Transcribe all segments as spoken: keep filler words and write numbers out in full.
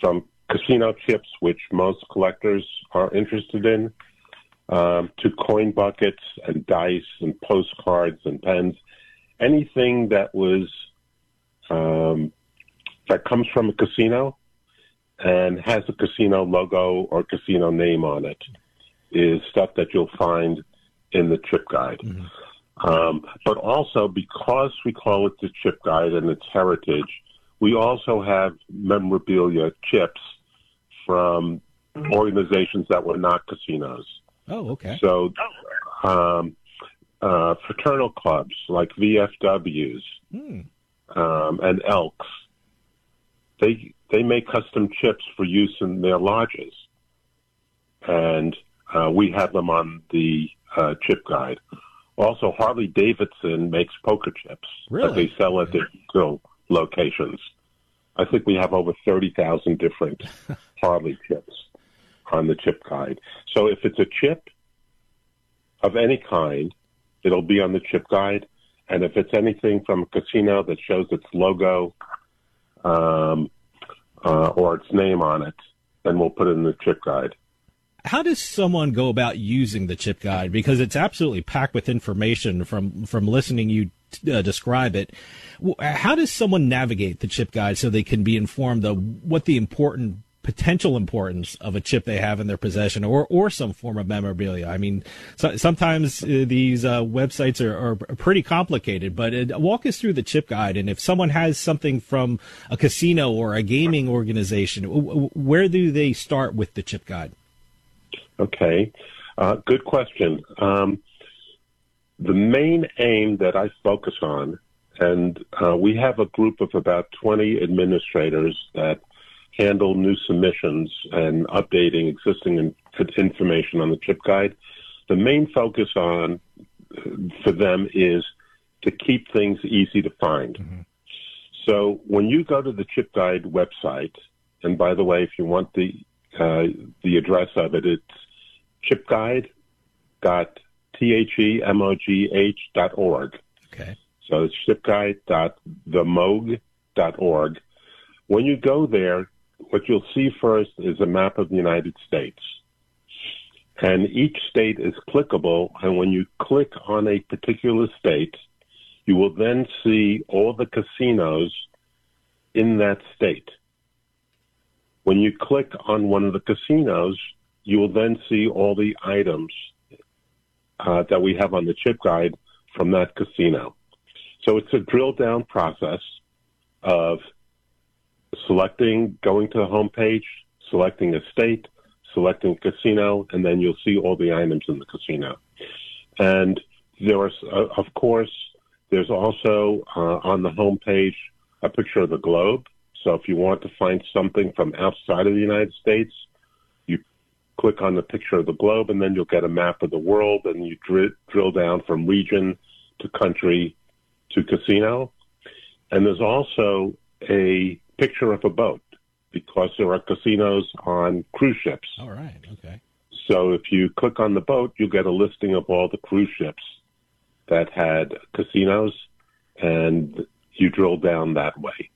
from casino chips, which most collectors are interested in, um, to coin buckets and dice and postcards and pens, anything that was um, that comes from a casino and has a casino logo or casino name on it is stuff that you'll find in the chip guide. Mm-hmm. Um, but also, because we call it the chip guide and its heritage, we also have memorabilia chips from organizations that were not casinos. Oh, okay. So um, uh, fraternal clubs like V F Ws mm. um, and Elks, they they make custom chips for use in their lodges. And uh, we have them on the uh, chip guide. Also, Harley Davidson makes poker chips really? that they sell at their grill locations. I think we have over thirty thousand different Harley chips on the chip guide. So if it's a chip of any kind, it'll be on the chip guide. And if it's anything from a casino that shows its logo um, uh, or its name on it, then we'll put it in the chip guide. How does someone go about using the chip guide? Because it's absolutely packed with information from, from listening you uh, describe it. How does someone navigate the chip guide so they can be informed of what the important potential importance of a chip they have in their possession or, or some form of memorabilia? I mean, so, sometimes uh, these uh, websites are, are pretty complicated, but uh, walk us through the chip guide. And if someone has something from a casino or a gaming organization, w- where do they start with the chip guide? Okay, uh, good question. Um, the main aim that I focus on, and uh, we have a group of about twenty administrators that handle new submissions and updating existing in- information on the chip guide. The main focus on for them is to keep things easy to find. Mm-hmm. So when you go to the chip guide website, and by the way, if you want the uh, the address of it, it's chipguide dot themogh dot org. Okay. So it's chipguide dot themog dot org. When you go there, what you'll see first is a map of the United States. And each state is clickable, and when you click on a particular state, you will then see all the casinos in that state. When you click on one of the casinos, you will then see all the items uh, that we have on the chip guide from that casino. So it's a drill-down process of selecting, going to the home page, selecting a state, selecting a casino, and then you'll see all the items in the casino. And there are, uh, of course, there's also uh, on the home page a picture of the globe. So if you want to find something from outside of the United States, you click on the picture of the globe, and then you'll get a map of the world, and you dr- drill down from region to country to casino. And there's also a picture of a boat, because there are casinos on cruise ships. All right, okay. So if you click on the boat, you get a listing of all the cruise ships that had casinos, and you drill down that way.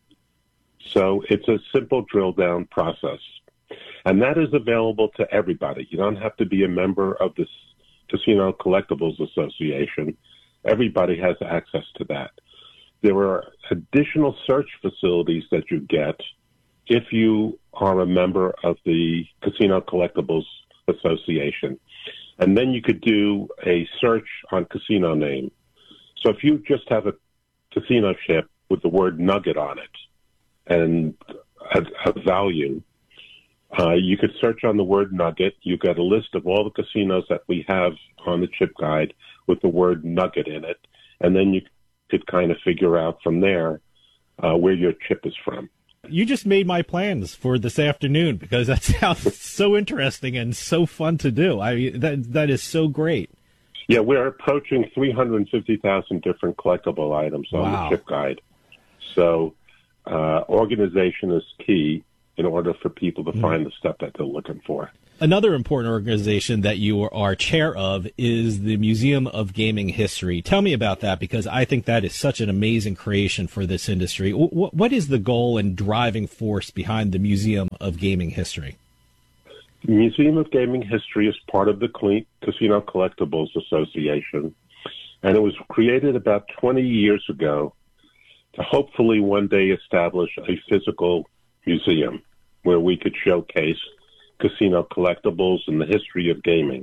So it's a simple drill down process. And that is available to everybody. You don't have to be a member of this Casino Collectibles Association. Everybody has access to that. There are additional search facilities that you get if you are a member of the Casino Collectibles Association. And then you could do a search on casino name. So if you just have a casino chip with the word Nugget on it and a, a value, uh, you could search on the word Nugget. You get a list of all the casinos that we have on the chip guide with the word Nugget in it. And then you could kind of figure out from there uh, where your chip is from. You just made my plans for this afternoon, because that sounds so interesting and so fun to do. I mean, that that is so great. Yeah, we're approaching three hundred fifty thousand different collectible items on wow. the chip guide. So uh, organization is key in order for people to mm. find the stuff that they're looking for. Another important organization that you are chair of is the Museum of Gaming History. Tell me about that, because I think that is such an amazing creation for this industry. What is the goal and driving force behind the Museum of Gaming History? The Museum of Gaming History is part of the Casino Collectibles Association, and it was created about twenty years ago to hopefully one day establish a physical museum where we could showcase casino collectibles and the history of gaming.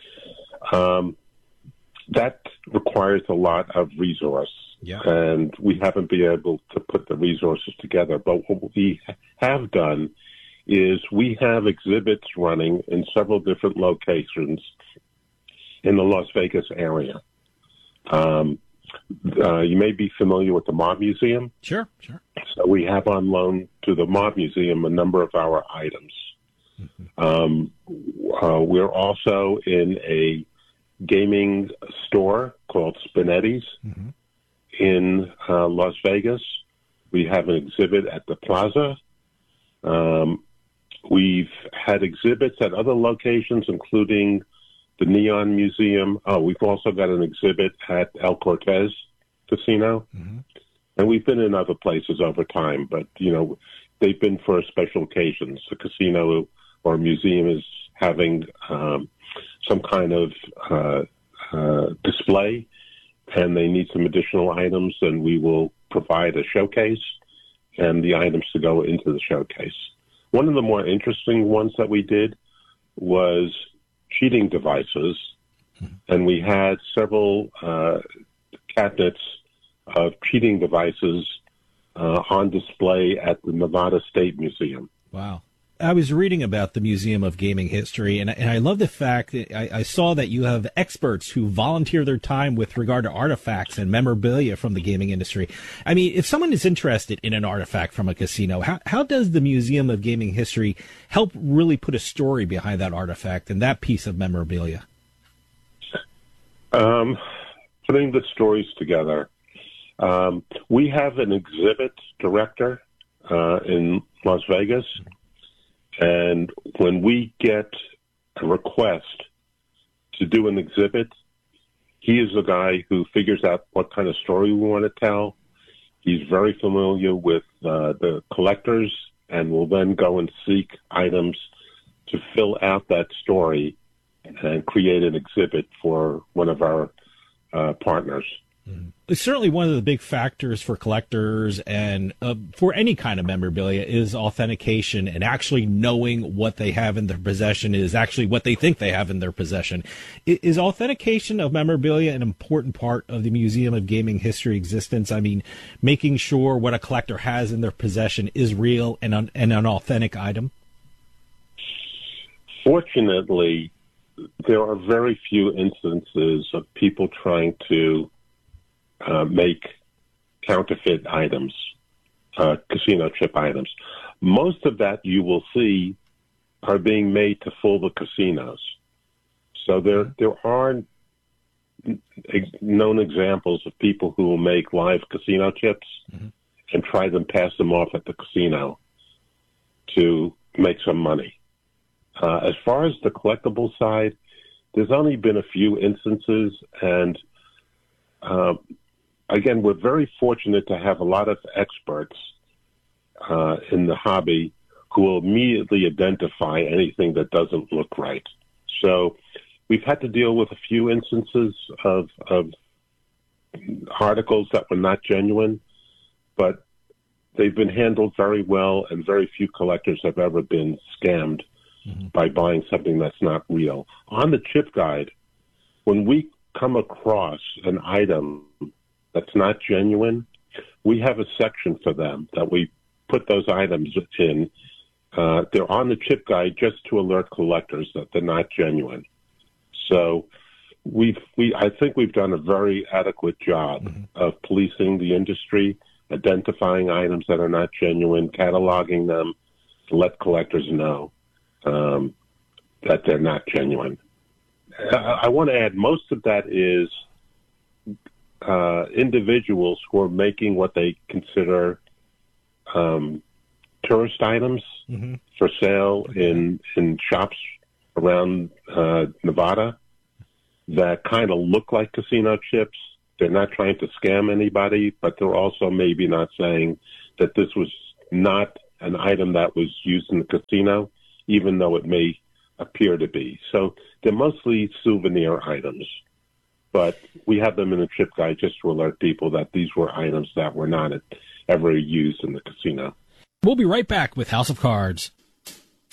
Um, that requires a lot of resource, yeah. and we haven't been able to put the resources together. But what we have done is we have exhibits running in several different locations in the Las Vegas area. Um, uh, you may be familiar with the Mob Museum. Sure, sure. So we have on loan to the Mob Museum a number of our items. Mm-hmm. Um, uh, we're also in a gaming store called Spinetti's mm-hmm. in uh, Las Vegas. We have an exhibit at the Plaza. Um, we've had exhibits at other locations, including the Neon Museum. Oh, we've also got an exhibit at El Cortez Casino. Mm-hmm. And we've been in other places over time, but, you know, they've been for special occasions. The casino or museum is having um, some kind of uh, uh, display, and they need some additional items, and we will provide a showcase and the items to go into the showcase. One of the more interesting ones that we did was cheating devices, and we had several uh, cabinets of cheating devices uh, on display at the Nevada State Museum. Wow. I was reading about the Museum of Gaming History, and, and I love the fact that I, I saw that you have experts who volunteer their time with regard to artifacts and memorabilia from the gaming industry. I mean, if someone is interested in an artifact from a casino, how, how does the Museum of Gaming History help really put a story behind that artifact and that piece of memorabilia? Um, putting the stories together. Um, we have an exhibit director uh, in Las Vegas. And when we get a request to do an exhibit, he is the guy who figures out what kind of story we want to tell. He's very familiar with uh, the collectors and will then go and seek items to fill out that story and create an exhibit for one of our uh, partners. Mm-hmm. It's certainly one of the big factors for collectors and uh, for any kind of memorabilia is authentication, and actually knowing what they have in their possession is actually what they think they have in their possession. Is authentication of memorabilia an important part of the Museum of Gaming History existence? I mean, making sure what a collector has in their possession is real and, un- and an authentic item? Fortunately, there are very few instances of people trying to Uh, make counterfeit items, uh, casino chip items. Most of that you will see are being made to fool the casinos. So there, there are ex- known examples of people who will make live casino chips mm-hmm. and try them, pass them off at the casino to make some money. Uh, as far as the collectible side, there's only been a few instances, and uh, Again, we're very fortunate to have a lot of experts uh, in the hobby who will immediately identify anything that doesn't look right. So we've had to deal with a few instances of, of articles that were not genuine, but they've been handled very well, and very few collectors have ever been scammed mm-hmm. by buying something that's not real. On the chip guide, when we come across an item that's not genuine, we have a section for them that we put those items in. Uh, they're on the chip guide just to alert collectors that they're not genuine. So we've, we, I think we've done a very adequate job mm-hmm. of policing the industry, identifying items that are not genuine, cataloging them to let collectors know um, that they're not genuine. I, I want to add, most of that is Uh, individuals who are making what they consider um, tourist items mm-hmm. for sale in in shops around uh, Nevada that kind of look like casino chips. They're not trying to scam anybody, but they're also maybe not saying that this was not an item that was used in the casino, even though it may appear to be. So they're mostly souvenir items, but we have them in the chip guide just to alert people that these were items that were not ever used in the casino. We'll be right back with House of Cards.